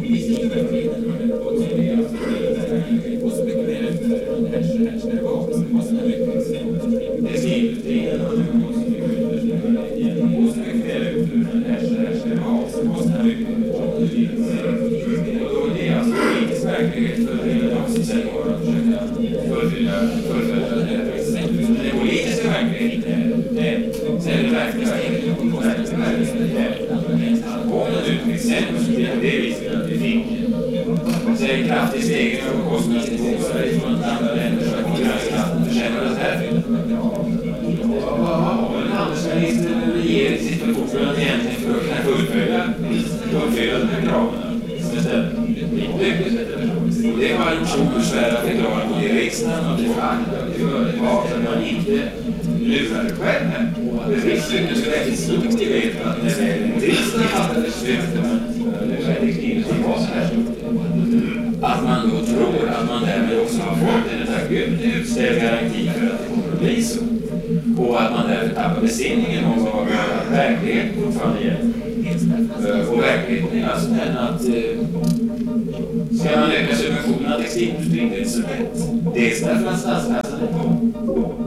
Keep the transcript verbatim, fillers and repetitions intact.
Kraftig stegring av kostnadsnivån från andra länder så att konkurrenskraften försämras här. Vad har en handelsminister eller regering sitter fortfarande egentligen för att kunna fullfölja uppfylla de här kraven? Och det har gjort så besvär att förklara både i riksdagen och till facket och till företag att man inte lurar själv här. Riksdagen är så väldigt stort i vet att när riksdagen fattade beslut att man då tror att man därmed också har fått en utställd garanti för att det kommer att bli så. Och att man därför tappar besinningen om vad verkligheten fortfarande gäller. Och verkligheten är alltså den att ska man öka subventionerna till textilindustrin, det är så lätt. Dels därför att statskassan är på.